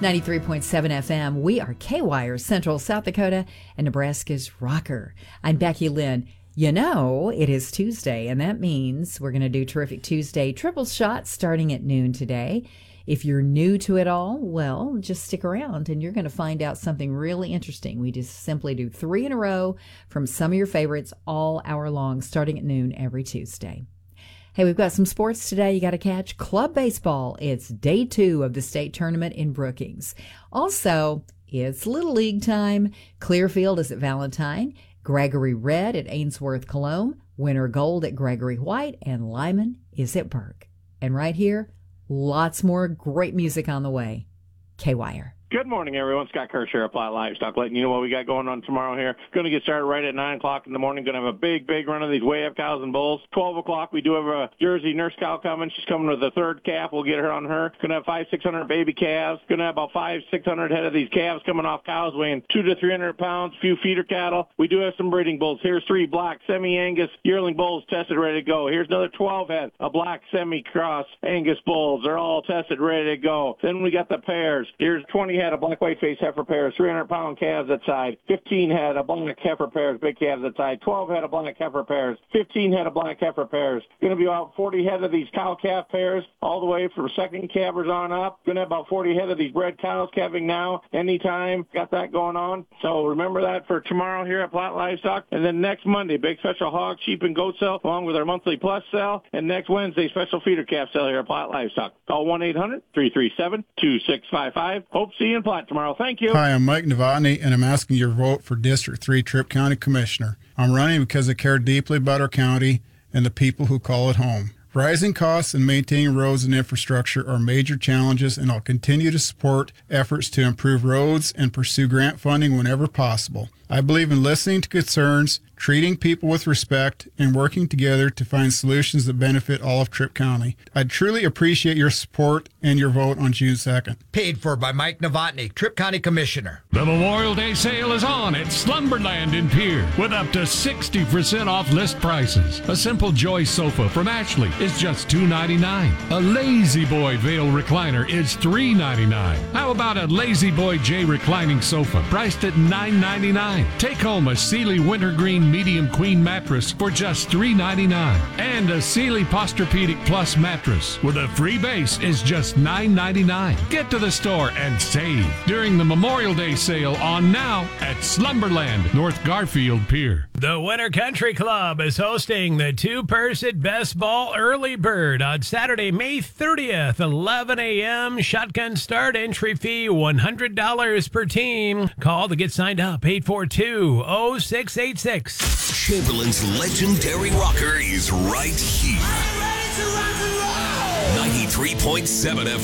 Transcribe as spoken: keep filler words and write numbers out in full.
ninety-three point seven F M. We are K-Wire, Central South Dakota, and Nebraska's rocker. I'm Becky Lynn. You know, it is Tuesday, and that means we're going to do Terrific Tuesday triple shots starting at noon today. If you're new to it all, well, just stick around and you're going to find out something really interesting. We just simply do three in a row from some of your favorites all hour long, starting at noon every Tuesday. Hey, we've got some sports today you got to catch. Club baseball. It's day two of the state tournament in Brookings. Also, it's Little League time. Clearfield is at Valentine. Gregory Red at Ainsworth Cologne. Winter Gold at Gregory White. And Lyman is at Burke. And right here, lots more great music on the way. K-Wire. Good morning, everyone. Scott Kirsch here at Platte Livestock, letting you know what we got going on tomorrow here. Going to get started right at nine o'clock in the morning. Going to have a big, big run of these way-up cows and bulls. twelve o'clock, we do have a Jersey nurse cow coming. She's coming with the third calf. We'll get her on her. Going to have five, six hundred baby calves. Going to have about five, six hundred head of these calves coming off cows weighing two to three hundred pounds. A few feeder cattle. We do have some breeding bulls. Here's three black semi-Angus yearling bulls tested, ready to go. Here's another twelve head of black semi-cross Angus bulls. They're all tested, ready to go. Then we got the pairs. Here's twenty head of black white-faced heifer pairs, three hundred pound calves at side, fifteen head of black heifer pairs, big calves at side, twelve head of black heifer pairs, fifteen head of black heifer pairs. Going to be about forty head of these cow-calf pairs, all the way from second calvers on up. Going to have about forty head of these bred cows calving now, anytime. Got that going on. So remember that for tomorrow here at Platte Livestock. And then next Monday, big special hog, sheep, and goat sale, along with our monthly plus sale. And next Wednesday, special feeder calf sale here at Platte Livestock. Call one eight hundred, three three seven, two six five five. Hope to see you in Platte tomorrow. Thank you. Hi, I'm Mike Novotny, and I'm asking your vote for District three Tripp County Commissioner. I'm running because I care deeply about our county and the people who call it home. Rising costs and maintaining roads and infrastructure are major challenges, and I'll continue to support efforts to improve roads and pursue grant funding whenever possible. I believe in listening to concerns, treating people with respect, and working together to find solutions that benefit all of Tripp County. I truly appreciate your support and your vote on June second. Paid for by Mike Novotny, Tripp County Commissioner. The Memorial Day sale is on at Slumberland in Pierre with up to sixty percent off list prices. A simple Joy sofa from Ashley is just two ninety-nine. A Lazy Boy Veil recliner is three ninety-nine. How about a Lazy Boy J reclining sofa priced at nine ninety-nine? Take home a Sealy Wintergreen Medium Queen mattress for just three ninety-nine. And a Sealy Posturepedic Plus mattress with a free base is just nine ninety-nine. Get to the store and save during the Memorial Day sale on now at Slumberland, North Garfield Pier. The Winter Country Club is hosting the two-person Best Ball Early Bird on Saturday, May thirtieth, eleven a.m. Shotgun start, entry fee one hundred dollars per team. Call to get signed up, eight four two, oh six eight six. Chamberlain's legendary rocker is right here. ninety-three point seven F